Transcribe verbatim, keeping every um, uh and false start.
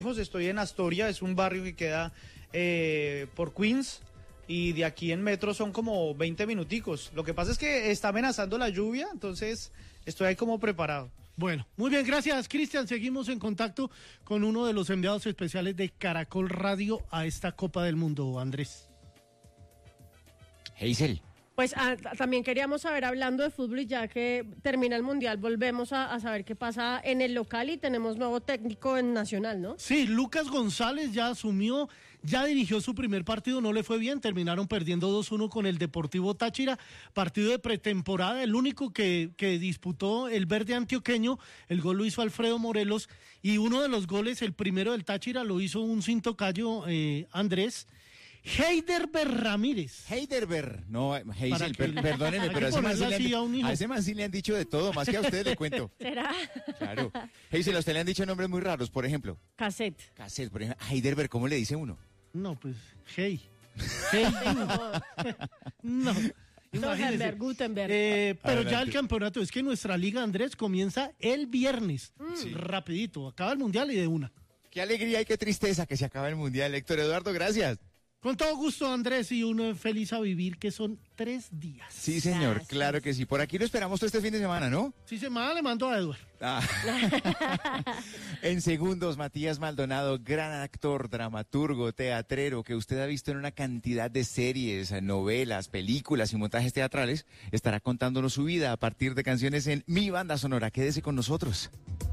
Estoy en Astoria, es un barrio que queda eh, por Queens, y de aquí en metro son como veinte minuticos. Lo que pasa es que está amenazando la lluvia, entonces estoy ahí como preparado. Bueno, muy bien, gracias, Cristian. Seguimos en contacto con uno de los enviados especiales de Caracol Radio a esta Copa del Mundo, Andrés. Heysel. Pues ah, también queríamos saber, hablando de fútbol, y ya que termina el Mundial, volvemos a, a saber qué pasa en el local y tenemos nuevo técnico en Nacional, ¿no? Sí, Lucas González ya asumió, ya dirigió su primer partido, no le fue bien, terminaron perdiendo dos uno con el Deportivo Táchira, partido de pretemporada, el único que, que disputó el verde antioqueño, el gol lo hizo Alfredo Morelos, y uno de los goles, el primero del Táchira, lo hizo un cintocayo, eh, Andrés, Heiderber Ramírez. Heiderber, no, Heysel, per, que, perdónenme, pero a ese, man sí le han, a, un a ese man sí le han dicho de todo, más que a usted le cuento. ¿Será? Claro. Heysel, a usted le han dicho nombres muy raros, por ejemplo. Cassette. Cassette, por ejemplo. Heiderber, ¿cómo le dice uno? No, pues, hey. Hey. No. Gutenberg, Gutenberg. Eh, pero Adelante. ya el campeonato, es que nuestra liga, Andrés, comienza el viernes. Sí. Rapidito, acaba el Mundial y de una. Qué alegría y qué tristeza que se acaba el Mundial. Héctor Eduardo, gracias. Con todo gusto, Andrés, y uno feliz a vivir, que son tres días. Sí, señor, Gracias. claro que sí. Por aquí lo esperamos todo este fin de semana, ¿no? Sí, semana le mando a Eduardo. Ah. En segundos, Matías Maldonado, gran actor, dramaturgo, teatrero, que usted ha visto en una cantidad de series, novelas, películas y montajes teatrales, estará contándonos su vida a partir de canciones en Mi Banda Sonora. Quédese con nosotros.